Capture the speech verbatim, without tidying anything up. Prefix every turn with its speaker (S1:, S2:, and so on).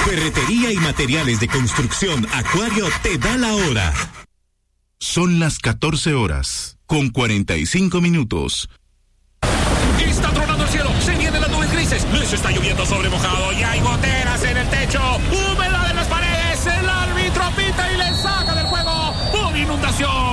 S1: Ferretería y materiales de construcción Acuario te da la hora.
S2: Son las catorce horas, con cuarenta y cinco minutos.
S3: Está tronando el cielo, se vienen las nubes grises, les está lloviendo sobre mojado y hay goteras en el techo, humedad en las paredes, el árbitro pita y le saca del juego por inundación.